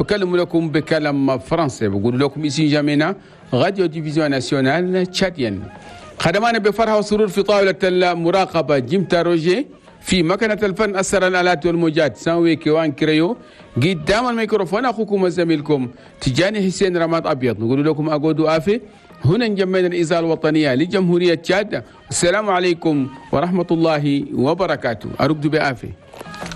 بكلم لكم بكلام فرنسي، بقول لكم إسي جامينا راديو ديفيزيون ناسيونال تشاديان. خدمانا بفرحة وسرور في طاولة المراقبة جيمتا روجي في مكنة الفن أسر الآلات والموجات سانوي كيوان كريو. قدام الميكروفون أخوكم وزميلكم تجاني حسين رماد أبيض، نقول لكم أقودوا آفي هنا نجمعنا الإذاعة الوطنية لجمهورية تشاد. السلام عليكم ورحمة الله وبركاته. أرقد بآفي.